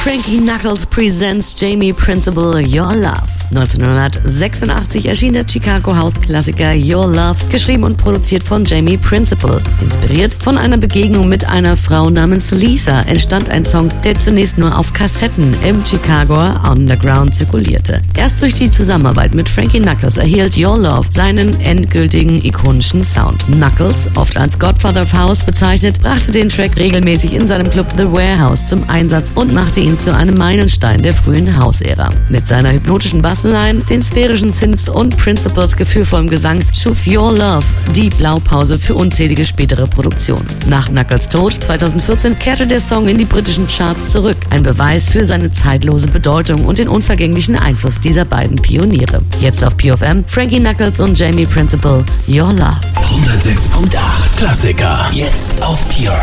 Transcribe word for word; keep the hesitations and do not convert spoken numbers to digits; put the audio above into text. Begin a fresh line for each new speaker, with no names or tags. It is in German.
Frankie Knuckles presents Jamie Principle Your Love. neunzehnhundertsechsundachtzig erschien der Chicago House-Klassiker Your Love, geschrieben und produziert von Jamie Principle. Inspiriert von einer Begegnung mit einer Frau namens Lisa entstand ein Song, der zunächst nur auf Kassetten im Chicagoer Underground zirkulierte. Erst durch die Zusammenarbeit mit Frankie Knuckles erhielt Your Love seinen endgültigen ikonischen Sound. Knuckles, oft als Godfather of House bezeichnet, brachte den Track regelmäßig in seinem Club The Warehouse zum Einsatz und machte ihn zu einem Meilenstein der frühen House-Ära. Mit seiner hypnotischen Bassline, den sphärischen Synths und Principles gefühlvollem Gesang schuf Your Love die Blaupause für unzählige spätere Produktionen. Nach Knuckles Tod zweitausendvierzehn kehrte der Song in die britischen Charts zurück, ein Beweis für seine zeitlose Bedeutung und den unvergänglichen Einfluss dieser beiden Pioniere. Jetzt auf P F M, Frankie Knuckles und Jamie Principle, Your Love.
hundertsechs Komma acht Klassiker, jetzt auf P R.